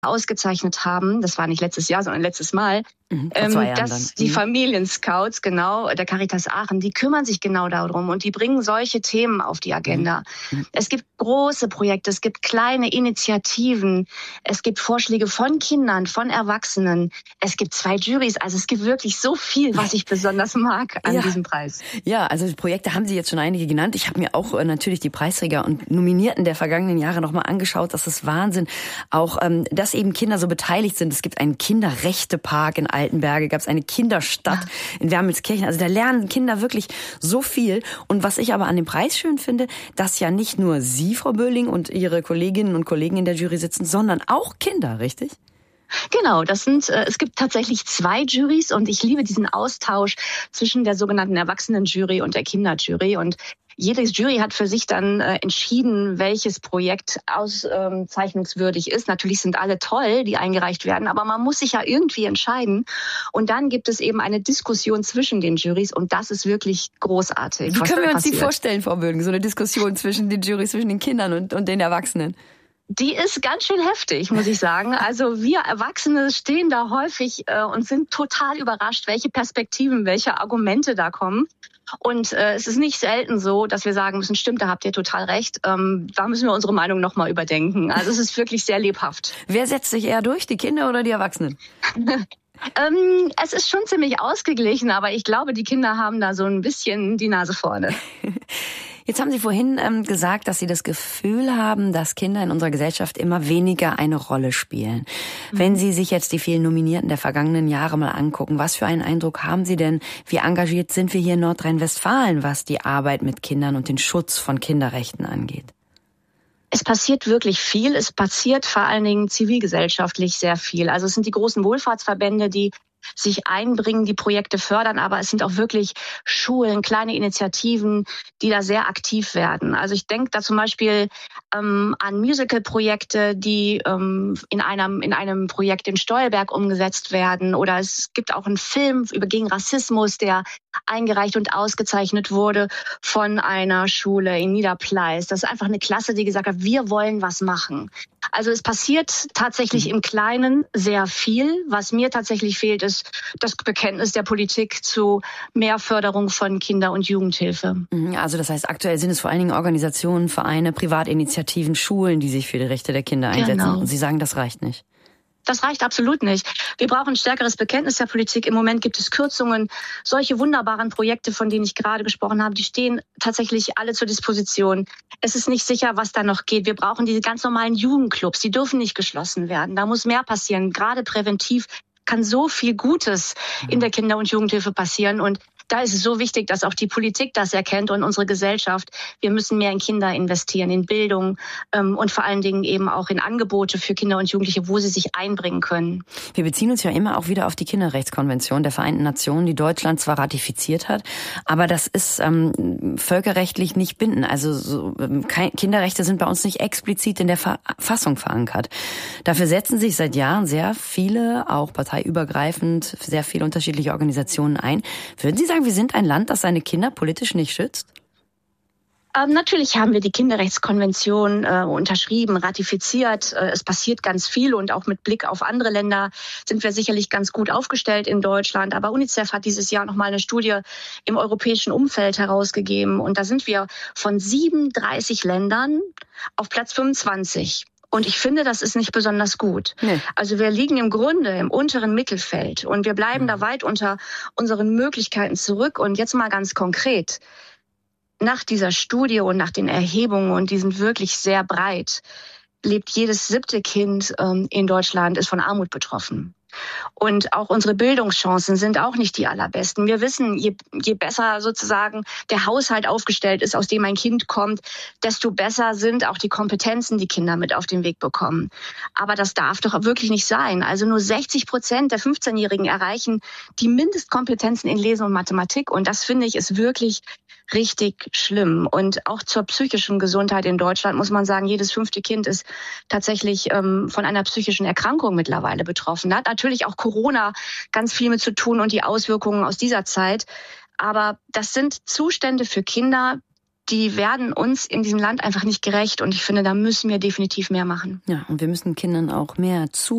ausgezeichnet haben, das war nicht letztes Jahr, sondern letztes Mal, vor 2 Jahren dass die Familienscouts, genau, der Caritas Aachen, die kümmern sich genau darum und die bringen solche Themen auf die Agenda. Es gibt große Projekte, es gibt kleine Initiativen, es gibt Vorschläge von Kindern, von Erwachsenen, es gibt 2 Jurys, also es gibt wirklich so viel, was ich besonders mag an diesem Preis. Ja, also die Projekte haben Sie jetzt schon einige genannt. Ich habe mir auch natürlich die Preisträger und Nominierten der vergangenen Jahre nochmal angeschaut. Das ist Wahnsinn. Auch, dass eben Kinder so beteiligt sind. Es gibt einen Kinderrechtepark in Altenberge, gab es eine Kinderstadt in Wermelskirchen. Also da lernen Kinder wirklich so viel. Und was ich aber an dem Preis schön finde, dass ja nicht nur Sie, Frau Böhling, und Ihre Kolleginnen und Kollegen in der Jury sitzen, sondern auch Kinder, richtig? Genau, es gibt tatsächlich 2 Jurys und ich liebe diesen Austausch zwischen der sogenannten Erwachsenenjury und der Kinderjury. Und jede Jury hat für sich dann entschieden, welches Projekt auszeichnungswürdig ist. Natürlich sind alle toll, die eingereicht werden, aber man muss sich ja irgendwie entscheiden. Und dann gibt es eben eine Diskussion zwischen den Jurys und das ist wirklich großartig. Wie können wir uns die vorstellen, Frau Böhling, so eine Diskussion zwischen den Jurys, zwischen den Kindern und den Erwachsenen? Die ist ganz schön heftig, muss ich sagen. Also wir Erwachsene stehen da häufig und sind total überrascht, welche Perspektiven, welche Argumente da kommen. Und es ist nicht selten so, dass wir sagen müssen, stimmt, da habt ihr total recht. Da müssen wir unsere Meinung nochmal überdenken. Also es ist wirklich sehr lebhaft. Wer setzt sich eher durch, die Kinder oder die Erwachsenen? Es ist schon ziemlich ausgeglichen, aber ich glaube, die Kinder haben da so ein bisschen die Nase vorne. Jetzt haben Sie vorhin gesagt, dass Sie das Gefühl haben, dass Kinder in unserer Gesellschaft immer weniger eine Rolle spielen. Wenn Sie sich jetzt die vielen Nominierten der vergangenen Jahre mal angucken, was für einen Eindruck haben Sie denn? Wie engagiert sind wir hier in Nordrhein-Westfalen, was die Arbeit mit Kindern und den Schutz von Kinderrechten angeht? Es passiert wirklich viel. Es passiert vor allen Dingen zivilgesellschaftlich sehr viel. Also es sind die großen Wohlfahrtsverbände, die sich einbringen, die Projekte fördern, aber es sind auch wirklich Schulen, kleine Initiativen, die da sehr aktiv werden. Also ich denke da zum Beispiel an Musical-Projekte, die in einem Projekt in Stolberg umgesetzt werden. Oder es gibt auch einen Film gegen Rassismus, der eingereicht und ausgezeichnet wurde von einer Schule in Niederpleis. Das ist einfach eine Klasse, die gesagt hat, wir wollen was machen. Also es passiert tatsächlich im Kleinen sehr viel. Was mir tatsächlich fehlt, ist das Bekenntnis der Politik zu mehr Förderung von Kinder- und Jugendhilfe. Also das heißt, aktuell sind es vor allen Dingen Organisationen, Vereine, Privatinitiativen, Schulen, die sich für die Rechte der Kinder einsetzen. Genau. Und Sie sagen, das reicht nicht. Das reicht absolut nicht. Wir brauchen ein stärkeres Bekenntnis der Politik. Im Moment gibt es Kürzungen. Solche wunderbaren Projekte, von denen ich gerade gesprochen habe, die stehen tatsächlich alle zur Disposition. Es ist nicht sicher, was da noch geht. Wir brauchen diese ganz normalen Jugendclubs. Die dürfen nicht geschlossen werden. Da muss mehr passieren. Gerade präventiv kann so viel Gutes in der Kinder- und Jugendhilfe passieren. Und da ist es so wichtig, dass auch die Politik das erkennt und unsere Gesellschaft. Wir müssen mehr in Kinder investieren, in Bildung und vor allen Dingen eben auch in Angebote für Kinder und Jugendliche, wo sie sich einbringen können. Wir beziehen uns ja immer auch wieder auf die Kinderrechtskonvention der Vereinten Nationen, die Deutschland zwar ratifiziert hat, aber das ist völkerrechtlich nicht bindend. Also Kinderrechte sind bei uns nicht explizit in der Verfassung verankert. Dafür setzen sich seit Jahren sehr viele, auch parteiübergreifend, sehr viele unterschiedliche Organisationen ein. Würden Sie sagen, wir sind ein Land, das seine Kinder politisch nicht schützt? Natürlich haben wir die Kinderrechtskonvention unterschrieben, ratifiziert. Es passiert ganz viel und auch mit Blick auf andere Länder sind wir sicherlich ganz gut aufgestellt in Deutschland. Aber UNICEF hat dieses Jahr nochmal eine Studie im europäischen Umfeld herausgegeben und da sind wir von 37 Ländern auf Platz 25. Und ich finde, das ist nicht besonders gut. Nee. Also wir liegen im Grunde im unteren Mittelfeld und wir bleiben da weit unter unseren Möglichkeiten zurück. Und jetzt mal ganz konkret. Nach dieser Studie und nach den Erhebungen, und die sind wirklich sehr breit, lebt jedes 7. Kind in Deutschland, ist von Armut betroffen. Und auch unsere Bildungschancen sind auch nicht die allerbesten. Wir wissen, je besser sozusagen der Haushalt aufgestellt ist, aus dem ein Kind kommt, desto besser sind auch die Kompetenzen, die Kinder mit auf den Weg bekommen. Aber das darf doch wirklich nicht sein. Also nur 60% der 15-Jährigen erreichen die Mindestkompetenzen in Lesen und Mathematik. Und das, finde ich, ist wirklich richtig schlimm. Und auch zur psychischen Gesundheit in Deutschland muss man sagen, jedes 5. Kind ist tatsächlich von einer psychischen Erkrankung mittlerweile betroffen. Da hat natürlich auch Corona ganz viel mit zu tun und die Auswirkungen aus dieser Zeit. Aber das sind Zustände für Kinder, die werden uns in diesem Land einfach nicht gerecht. Und ich finde, da müssen wir definitiv mehr machen. Ja, und wir müssen Kindern auch mehr